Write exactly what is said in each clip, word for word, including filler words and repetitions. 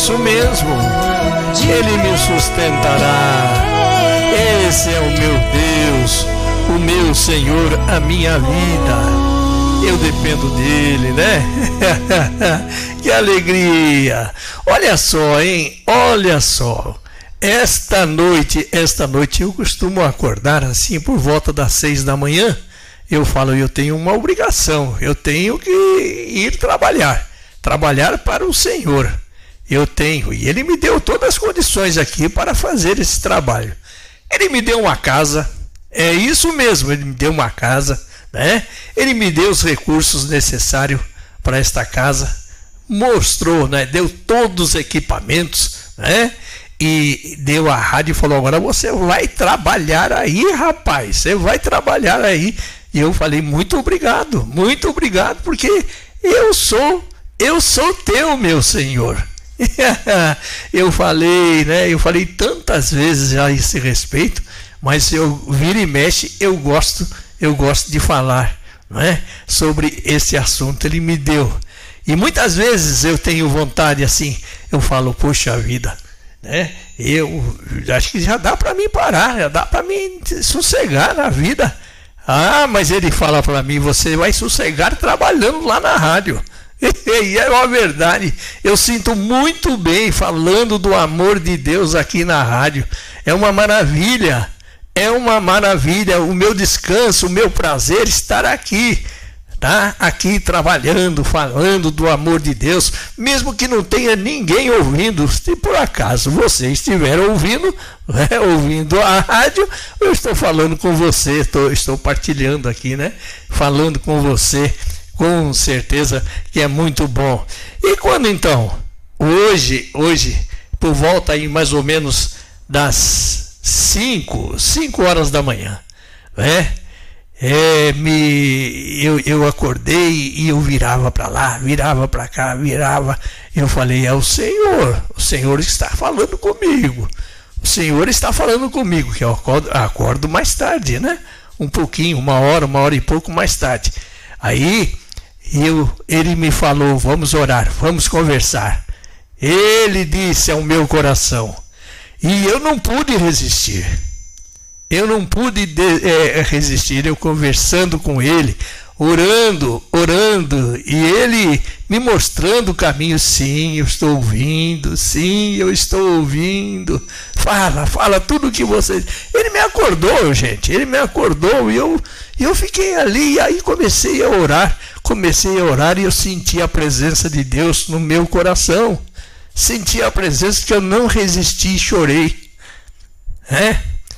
Isso mesmo, Ele me sustentará. Esse é o meu Deus, o meu Senhor, a minha vida. Eu dependo dele, né? Que alegria! Olha só, hein? Olha só. Esta noite, esta noite eu costumo acordar assim por volta das seis da manhã. Eu falo, eu tenho uma obrigação, eu tenho que ir trabalhar, trabalhar para o Senhor. Eu tenho, e Ele me deu todas as condições aqui para fazer esse trabalho. Ele me deu uma casa, é isso mesmo, Ele me deu uma casa, né? Ele me deu os recursos necessários para esta casa, mostrou, né? Deu todos os equipamentos, né? E deu a rádio e falou, agora você vai trabalhar aí, rapaz, você vai trabalhar aí. E eu falei, muito obrigado, muito obrigado, porque eu sou, eu sou teu, meu Senhor. Eu falei, né? Eu falei tantas vezes a esse respeito, mas eu vira e mexe, eu gosto, eu gosto de falar, não é? Sobre esse assunto. Ele me deu. E muitas vezes eu tenho vontade assim, eu falo, poxa vida, né? Eu acho que já dá para mim parar, já dá para mim sossegar na vida. Ah, mas ele fala para mim, você vai sossegar trabalhando lá na rádio. E é uma verdade, eu sinto muito bem falando do amor de Deus aqui na rádio. É uma maravilha, é uma maravilha. O meu descanso, o meu prazer estar aqui, tá? Aqui trabalhando, falando do amor de Deus, mesmo que não tenha ninguém ouvindo. Se por acaso você estiver ouvindo, né, ouvindo a rádio, eu estou falando com você, estou, estou partilhando aqui, né? Falando com você. Com certeza que é muito bom. E quando então? Hoje, hoje, por volta aí mais ou menos das cinco, cinco horas da manhã, né? É, me, eu, eu acordei e eu virava para lá, virava para cá, virava. Eu falei, é o Senhor, o Senhor está falando comigo. O Senhor está falando comigo, que eu acordo, acordo mais tarde, né? Um pouquinho, uma hora, uma hora e pouco mais tarde. Aí eu, ele me falou, vamos orar, vamos conversar. Ele disse ao meu coração, e eu não pude resistir. Eu não pude de, é, resistir, eu conversando com ele, orando, orando, e ele me mostrando o caminho. Sim, eu estou ouvindo, sim, eu estou ouvindo. Fala, fala tudo o que você... Ele me acordou, gente, ele me acordou, e eu, eu fiquei ali, e aí comecei a orar, comecei a orar, e eu senti a presença de Deus no meu coração. Senti a presença que eu não resisti e chorei. É?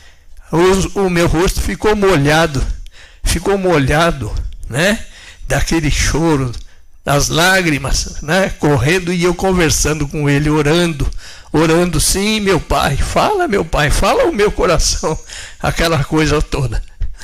O, o meu rosto ficou molhado, ficou molhado, né? Daquele choro, das lágrimas, né? Correndo, e eu conversando com ele, orando, orando, sim, meu pai, fala, meu pai, fala o meu coração, aquela coisa toda.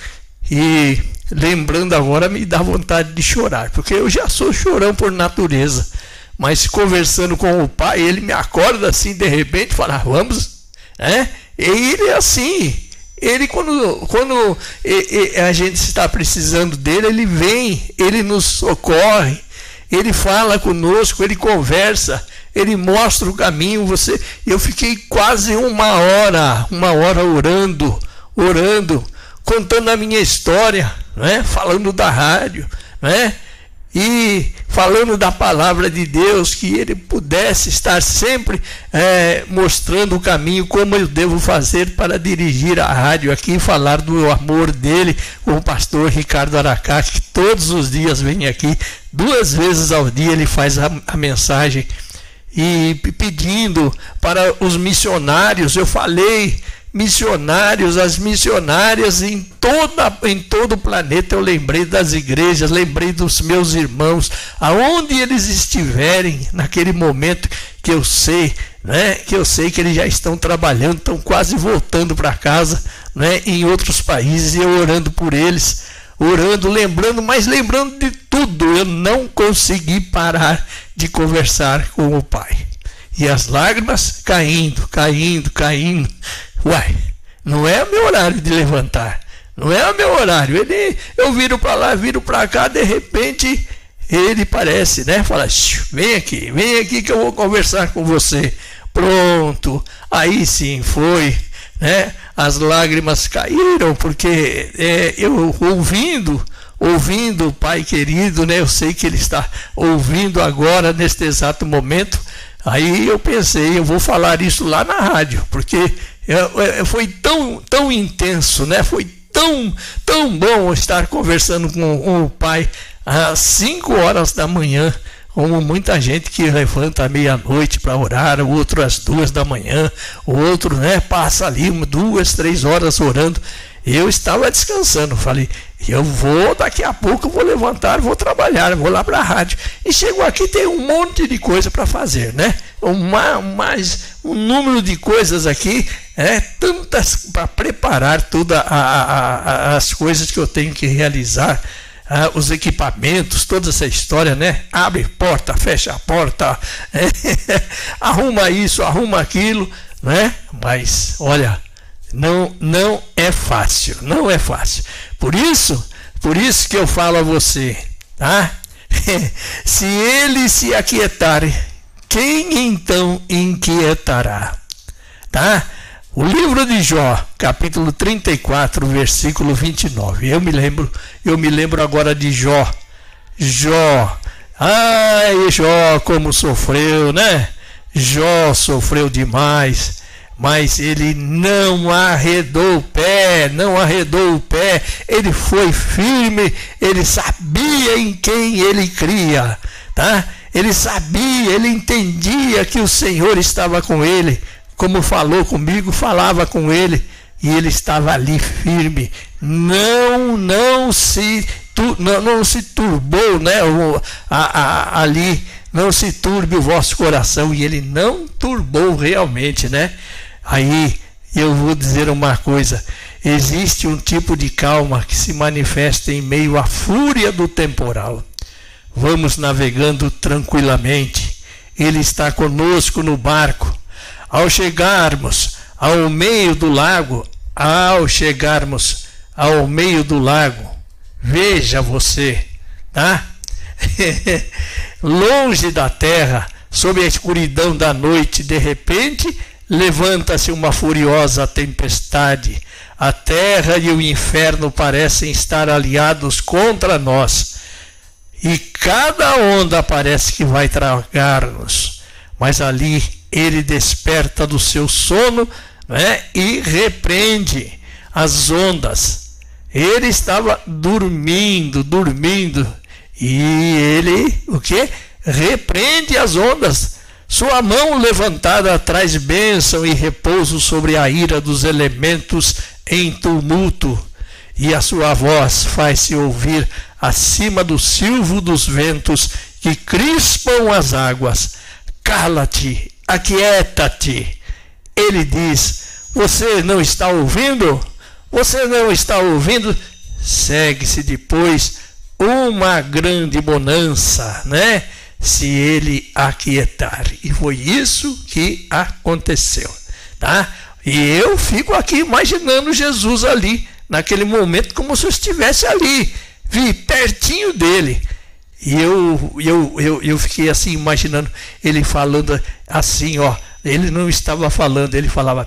E lembrando agora me dá vontade de chorar, porque eu já sou chorão por natureza, mas conversando com o pai, ele me acorda assim de repente, fala, vamos, né? E ele é assim. Ele, quando, quando a gente está precisando dele, ele vem, ele nos socorre, ele fala conosco, ele conversa, ele mostra o caminho. Você, eu fiquei quase uma hora, uma hora orando, orando, contando a minha história, né? Falando da rádio, né? E falando da palavra de Deus, que ele pudesse estar sempre é, mostrando o caminho, como eu devo fazer para dirigir a rádio aqui e falar do amor dele com o pastor Ricardo Aracá, que todos os dias vem aqui, duas vezes ao dia ele faz a, a mensagem, e pedindo para os missionários. Eu falei, missionários, as missionárias em, toda, em todo o planeta. Eu lembrei das igrejas, lembrei dos meus irmãos, aonde eles estiverem naquele momento, que eu sei, né, que eu sei que eles já estão trabalhando, estão quase voltando para casa, né, em outros países, e eu orando por eles, orando, lembrando, mas lembrando de tudo. Eu não consegui parar de conversar com o Pai, e as lágrimas caindo, caindo, caindo. Uai, não é o meu horário de levantar, não é o meu horário. Ele, eu viro para lá, viro para cá, de repente ele parece, né? Fala, vem aqui, vem aqui que eu vou conversar com você. Pronto, aí sim foi, né? As lágrimas caíram, porque é, eu ouvindo, ouvindo o Pai querido, né? Eu sei que ele está ouvindo agora, neste exato momento. Aí eu pensei, eu vou falar isso lá na rádio, porque é, é, foi tão, tão intenso, né? Foi tão, tão bom estar conversando com, com o Pai às cinco horas da manhã, como muita gente que levanta à meia-noite para orar, o outro às duas da manhã, o outro, né, passa ali duas, três horas orando. Eu estava descansando, falei, eu vou, daqui a pouco eu vou levantar, vou trabalhar, vou lá para a rádio. E chego aqui, tem um monte de coisa para fazer, né? Uma, mais um número de coisas aqui, é, tantas para preparar todas as coisas que eu tenho que realizar. Ah, os equipamentos, toda essa história, né? Abre porta, fecha a porta, é, arruma isso, arruma aquilo, né? Mas, olha, não, não é fácil, não é fácil. Por isso, por isso que eu falo a você, tá? Se ele se aquietar, quem então inquietará? Tá? O livro de Jó, capítulo trinta e quatro, versículo vinte e nove. Eu me lembro, eu me lembro agora de Jó. Jó. Ai, Jó como sofreu, né? Jó sofreu demais, mas ele não arredou o pé, não arredou o pé. Ele foi firme, ele sabia em quem ele cria, tá? Ele sabia, ele entendia que o Senhor estava com ele. Como falou comigo, falava com ele, e ele estava ali firme, não não se tu, não, não se turbou, né, o, a, a, ali, não se turbe o vosso coração, e ele não turbou realmente, né? Aí eu vou dizer uma coisa, existe um tipo de calma que se manifesta em meio à fúria do temporal. Vamos navegando tranquilamente, ele está conosco no barco. Ao chegarmos ao meio do lago, ao chegarmos ao meio do lago, veja você, tá? Longe da terra, sob a escuridão da noite, de repente, levanta-se uma furiosa tempestade. A terra e o inferno parecem estar aliados contra nós. E cada onda parece que vai tragar-nos. Mas ali ele desperta do seu sono, né, e repreende as ondas. Ele estava dormindo, dormindo, e ele, o que? Repreende as ondas. Sua mão levantada traz bênção e repouso sobre a ira dos elementos em tumulto, e a sua voz faz-se ouvir acima do silvo dos ventos que crispam as águas. Cala-te, aquieta-te. Ele diz, você não está ouvindo? Você não está ouvindo? Segue-se depois uma grande bonança, né? Se ele aquietar. E foi isso que aconteceu, tá? E eu fico aqui imaginando Jesus ali, naquele momento, como se eu estivesse ali, vi pertinho dele. E eu, eu, eu, eu fiquei assim, imaginando ele falando assim, ó. Ele não estava falando, ele falava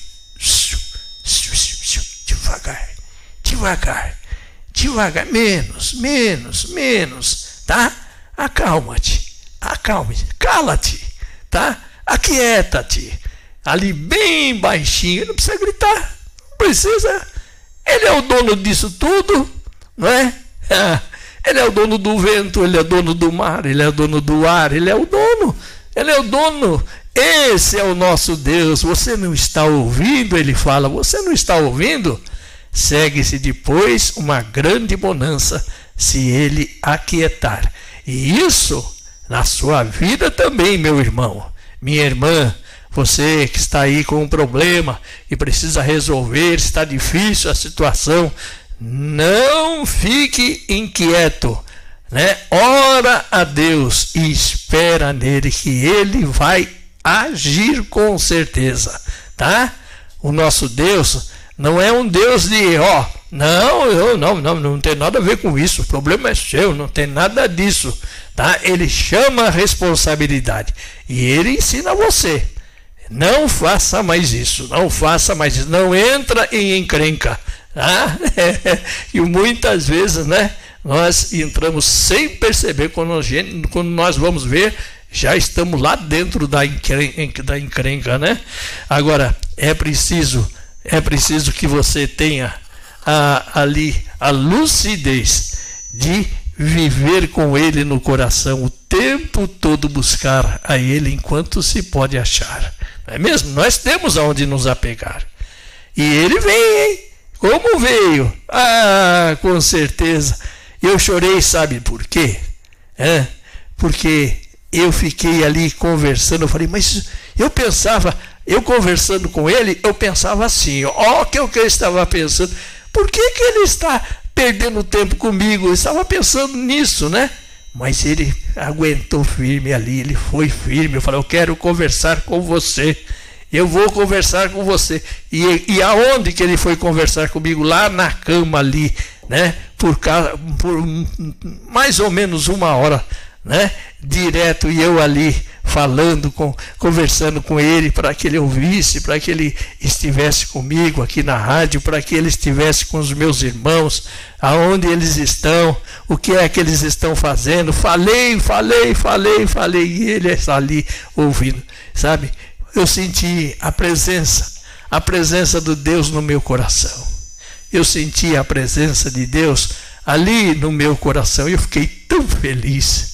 devagar, devagar, devagar, menos, menos, menos, tá? Acalma-te, acalma-te, cala-te, tá? Aquieta-te. Ali bem baixinho, não precisa gritar, não precisa. Ele é o dono disso tudo, não é? Ele é o dono do vento, ele é o dono do mar, ele é o dono do ar, ele é o dono, ele é o dono. Esse é o nosso Deus. Você não está ouvindo? Ele fala, você não está ouvindo? Segue-se depois uma grande bonança se ele aquietar. E isso na sua vida também, meu irmão, minha irmã. Você que está aí com um problema e precisa resolver, está difícil a situação, não fique inquieto, né? Ora a Deus e espera nele que ele vai agir com certeza, tá? O nosso Deus não é um Deus de, ó, Não, eu não, não, não tem nada a ver com isso. O problema é seu, não tem nada disso, tá? Ele chama a responsabilidade e ele ensina você. Não faça mais isso, não faça mais isso, não entra em encrenca, tá? E muitas vezes, né, nós entramos sem perceber, quando nós, quando nós vamos ver, já estamos lá dentro da encrenca, da encrenca, né? Agora, é preciso, é preciso que você tenha a, ali a lucidez de viver com ele no coração, o tempo todo buscar a ele enquanto se pode achar. Não é mesmo? Nós temos aonde nos apegar. E ele vem, hein? Como veio? Ah, com certeza. Eu chorei, sabe por quê? É, porque eu fiquei ali conversando, eu falei, mas eu pensava, eu conversando com ele, eu pensava assim, ó, que é o que eu estava pensando, por que que ele está perdendo tempo comigo? Eu estava pensando nisso, né? Mas ele aguentou firme ali, ele foi firme. Eu falei, eu quero conversar com você, eu vou conversar com você. E, e aonde que ele foi conversar comigo? Lá na cama ali, né? Por, por mais ou menos uma hora, né? Direto, e eu ali falando, com, conversando com ele para que ele ouvisse, para que ele estivesse comigo aqui na rádio, para que ele estivesse com os meus irmãos, aonde eles estão, o que é que eles estão fazendo. Falei, falei, falei, falei, e ele está ali ouvindo, sabe? Eu senti a presença, a presença do Deus no meu coração. Eu senti a presença de Deus ali no meu coração e eu fiquei tão feliz.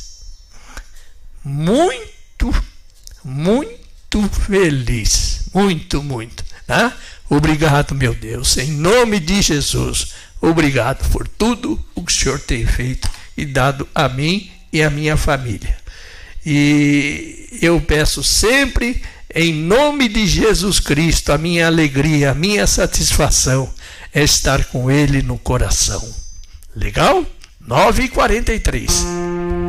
Muito, muito feliz. Muito, muito. Tá? Obrigado, meu Deus. Em nome de Jesus. Obrigado por tudo o que o Senhor tem feito e dado a mim e a minha família. E eu peço sempre, em nome de Jesus Cristo, a minha alegria, a minha satisfação é estar com Ele no coração. Legal? nove e quarenta e três.